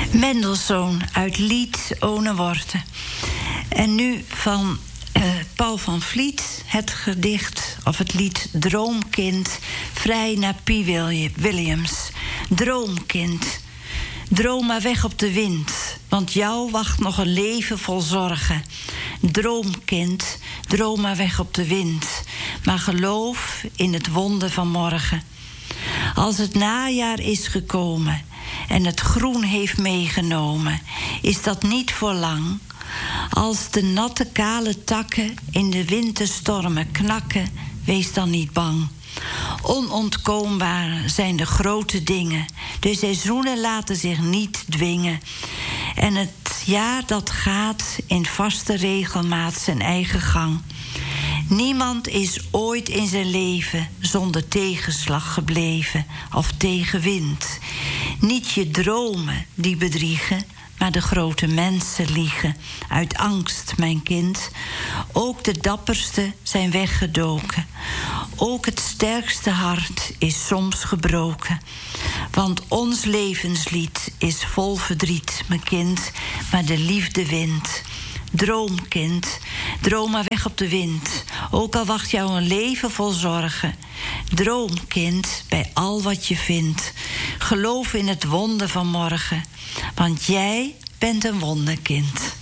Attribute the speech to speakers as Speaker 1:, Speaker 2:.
Speaker 1: Mendelssohn uit Lied One Worte. En nu van Paul van Vliet, het gedicht of het lied Droomkind, vrij naar P. Williams. Droomkind, droom maar weg op de wind, want jou wacht nog een leven vol zorgen. Droomkind, droom maar weg op de wind, maar geloof in het wonder van morgen. Als het najaar is gekomen en het groen heeft meegenomen, is dat niet voor lang. Als de natte kale takken in de winterstormen knakken, wees dan niet bang. Onontkoombaar zijn de grote dingen. De seizoenen laten zich niet dwingen. En het jaar dat gaat in vaste regelmaat zijn eigen gang. Niemand is ooit in zijn leven zonder tegenslag gebleven of tegenwind. Niet je dromen die bedriegen, maar de grote mensen liegen. Uit angst, mijn kind. Ook de dapperste zijn weggedoken. Ook het sterkste hart is soms gebroken. Want ons levenslied is vol verdriet, mijn kind, maar de liefde wint. Droomkind, droom maar weg op de wind, ook al wacht jou een leven vol zorgen. Droomkind, bij al wat je vindt, geloof in het wonder van morgen, want jij bent een wonderkind.